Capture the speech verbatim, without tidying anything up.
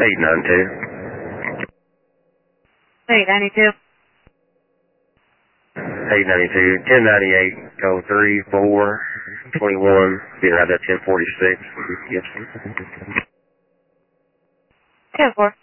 eight nine two. eight ninety-two. eight ninety-two, ten ninety-eight, oh three, four, twenty-one, be around that ten forty-six. Yes. ten four.